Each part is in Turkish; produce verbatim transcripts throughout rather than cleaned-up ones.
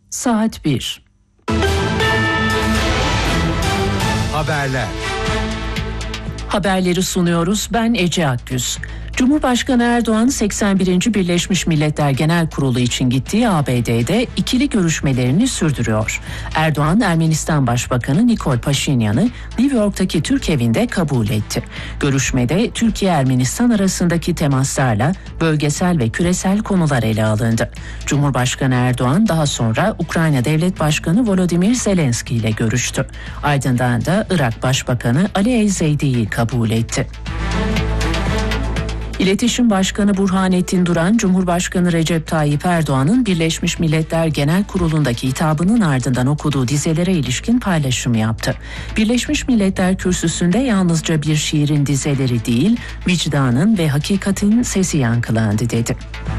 Saat bir. Haberler. Haberleri sunuyoruz. Ben Ece Akgüz. Cumhurbaşkanı Erdoğan seksen birinci Birleşmiş Milletler Genel Kurulu için gittiği A B D'de ikili görüşmelerini sürdürüyor. Erdoğan, Ermenistan Başbakanı Nikol Paşinyan'ı New York'taki Türk evinde kabul etti. Görüşmede Türkiye-Ermenistan arasındaki temaslarla bölgesel ve küresel konular ele alındı. Cumhurbaşkanı Erdoğan daha sonra Ukrayna Devlet Başkanı Volodymyr Zelenski ile görüştü. Ardından da Irak Başbakanı Ali El-Zeydi'yi kabul etti. İletişim Başkanı Burhanettin Duran, Cumhurbaşkanı Recep Tayyip Erdoğan'ın Birleşmiş Milletler Genel Kurulu'ndaki hitabının ardından okuduğu dizelere ilişkin paylaşım yaptı. Birleşmiş Milletler Kürsüsü'nde yalnızca bir şiirin dizeleri değil, vicdanın ve hakikatin sesi yankılandı dedi.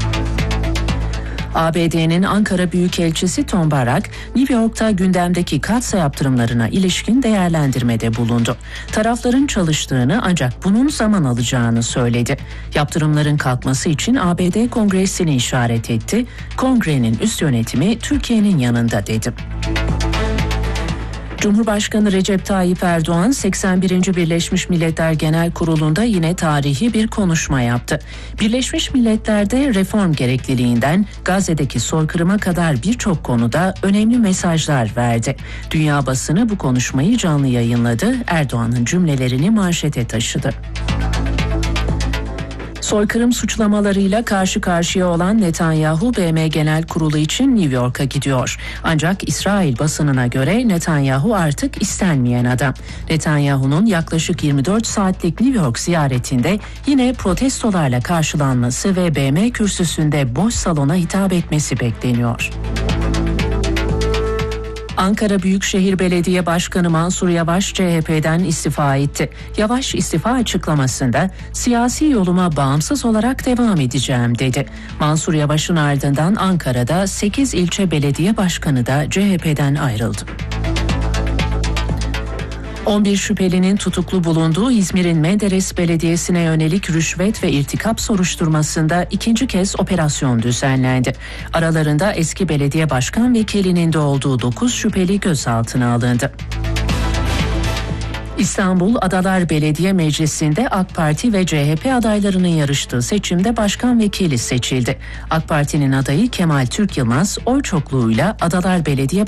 A B D'nin Ankara Büyükelçisi Tom Barak, New York'ta gündemdeki Katsa yaptırımlarına ilişkin değerlendirmede bulundu. Tarafların çalıştığını ancak bunun zaman alacağını söyledi. Yaptırımların kalkması için A B D Kongresi'ni işaret etti. Kongrenin üst yönetimi Türkiye'nin yanında dedi. Cumhurbaşkanı Recep Tayyip Erdoğan seksen birinci Birleşmiş Milletler Genel Kurulu'nda yine tarihi bir konuşma yaptı. Birleşmiş Milletler'de reform gerekliliğinden Gazze'deki soykırıma kadar birçok konuda önemli mesajlar verdi. Dünya basını bu konuşmayı canlı yayınladı. Erdoğan'ın cümlelerini manşete taşıdı. Soykırım suçlamalarıyla karşı karşıya olan Netanyahu, B M Genel Kurulu için New York'a gidiyor. Ancak İsrail basınına göre Netanyahu artık istenmeyen adam. Netanyahu'nun yaklaşık yirmi dört saatlik New York ziyaretinde yine protestolarla karşılanması ve B M kürsüsünde boş salona hitap etmesi bekleniyor. Ankara Büyükşehir Belediye Başkanı Mansur Yavaş C H P'den istifa etti. Yavaş istifa açıklamasında siyasi yoluma bağımsız olarak devam edeceğim dedi. Mansur Yavaş'ın ardından Ankara'da sekiz ilçe belediye başkanı da C H P'den ayrıldı. on bir şüphelinin tutuklu bulunduğu İzmir'in Menderes Belediyesi'ne yönelik rüşvet ve irtikap soruşturmasında ikinci kez operasyon düzenlendi. Aralarında eski belediye başkan vekilinin de olduğu dokuz şüpheli gözaltına alındı. İstanbul Adalar Belediye Meclisi'nde AK Parti ve C H P adaylarının yarıştığı seçimde başkan vekili seçildi. AK Parti'nin adayı Kemal Türk Yılmaz oy çokluğuyla Adalar Belediye